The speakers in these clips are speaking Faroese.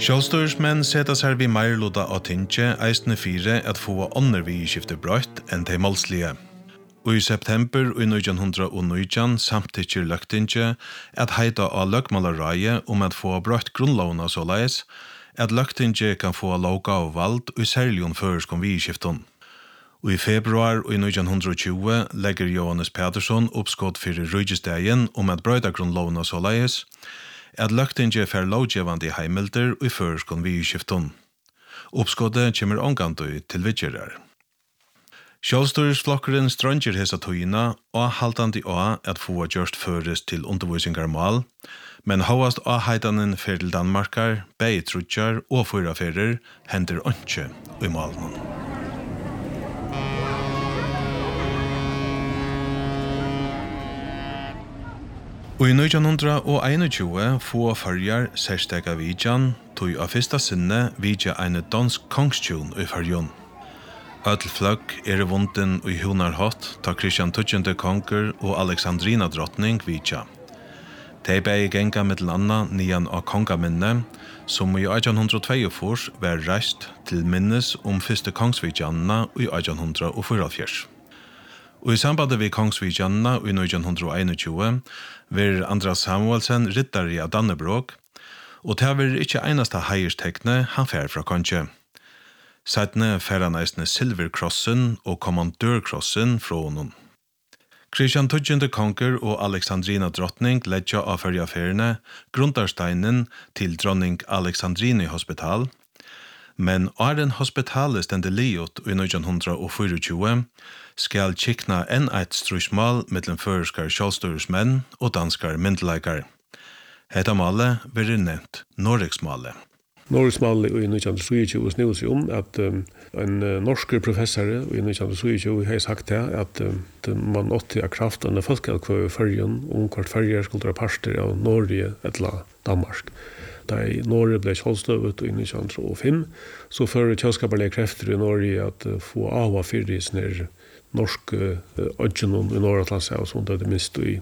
Sjálvstørismenn seta seg vi meirluta av tinge eisne fire at få ånder vi skifte brøtt enn de målslige. Og i september i 1919 samtikker løgtinge at heita av løgmalareie at få brøtt grunnlovna såleis, at løgtinge kan få loka og vald og særlig føreskom vi skifton. Og i februar i 1920 legger Johannes Pedersen oppskott for rujestegen at brøyta grunnlovna såleis, at løgtinge fer lovgjevande heimelder og føreskom vi skifton. Oppskottet kommer omgandu til vidgerar. Sjálvstørisflokkeren stranger hesa tøyina og haltandi á at få gjørst føres til undervisningarmal, men havast á heitanen fer til Danmarkar, bei trutjar og fyraferer hender ønske i malen. Og i 1921 få farjar særstega vidjan, tog av fyrsta sinne vidja eine dansk kongstjun i farjon. Ödlflögg vunden i hunarhott ta Kristian 20. konger og Alexandrina drottning vidja. De bei genga mittel anna nian av kongaminne, som i 1842 var reist til minnes fyrste kongsvidjanna i 1844. Og i samband med kongsvidjanna i 1921 var Andras Samuelsen riddare av Dannebrog, og det var ikke eneste heierstekne han fer fra konge. Seitne fer han eisne silverkrossen og kommandørkrossen fra honom. Kristian 20. konger og Alexandrina drottning ledja av fyrjaferiene grundarsteinen til dronning Alexandrini hospital, men åren hospitalet stende liot i 1924 skal kikna enn eit strusmal mellom føreskar sjálvstørismenn og danskar myndleikar. Hetta malet blir nevnt Norriksmalet. Norriksmalet i 1923 snur seg at en norsk professor i 1923 har sagt at man åtte av kraften av folket i Førjen hvert Førjer skulle være parster av Norge eller Danmark. Da Norge ble sjálvstøvet i 1905, så fører kjøskaperlige krefter i Norge at få av og fyrir sånne norske ødgenon i Norratlandet, som det minst i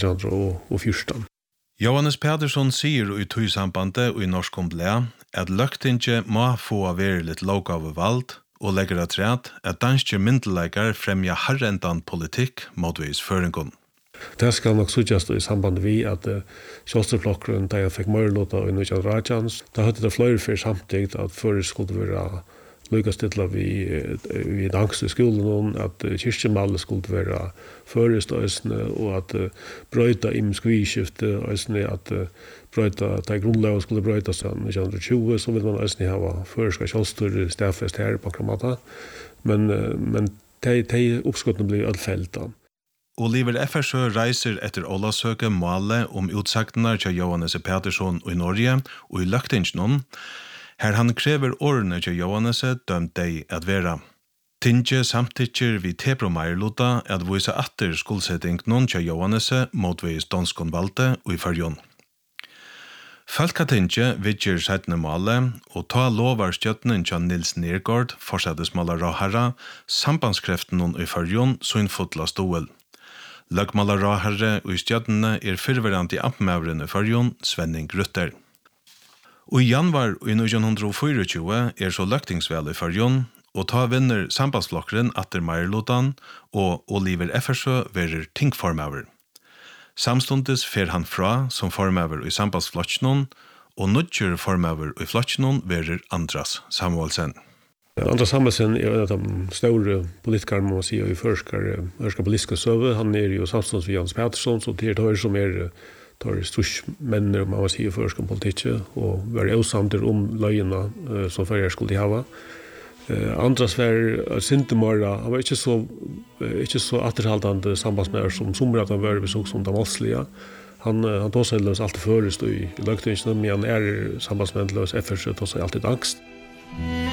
1814. Johannes Pedersen sier i tøysambandet i norsk omblea at løgtinge må få være litt lovgave valgt og legger at rett at danske myndeleikar fremja harrendan politikk motvis føringon. Det skal nok suggest i samband vi at sjálvstørsflokkeren da jeg fikk mørlåta i 1918, da hadde det flere for samtidig at før skulle være lykkes til at vi dansk i skolen, at kyrkjemallet skulle være førestøysene, og at brøyta skviskifte, at brøyta, da grunnlaget skulle brøytas i 1920, så vil man også ha føreskar sjálvstøyre stedfest her på Kramata, men de oppskottene blir allfelt da. Oliver Effersø reiser etter Olasøke male utsagnar til Johannes Pedersen i Norge og i Løgtingsnon, her han krever årene til Johannes dømt deg at vera. Tinge samtikker vi tebromeierlota at vise atter skuldsetting noen til Johannes motvis danskon valgte og i Førjon. Falkatinge vidger seitne male, og ta lovar stjøttenen til Nils Nergård, forsettesmaler Rahara, sambandskreften i Førjon, sunnfotla ståel. Løgmaler Rahare og stjøttene fyrverant i ampmævren i Førjon, Svenning Rutter. Og i januar i 1924 så løgtingsvel i Førjon, og ta vinner sambandsflokkeren atter Meierlotan, og Oliver Effersø verer tingformøver. Samstundes fer han fra som formøver i sambandsflokkenen, og nødgjør formøver i flokkenen verer Andras Samuelsen. Andras Samuelsen en av de store politikere, må man si, i førskar politiske søve. Han jo samstundes ved Johannes Pedersen, så det det som tar størst menner, man må si, i førskar politikk, og være avsander løgene som førjer skulle hava. Andras var Sintemara, han var ikke så atterhaldande sambandsmær som sommer at han var besøkt som de valslige. Han tog seg løs alltid førest i løgtingene, men han sambandsmær løs Effersø tog seg alltid angst.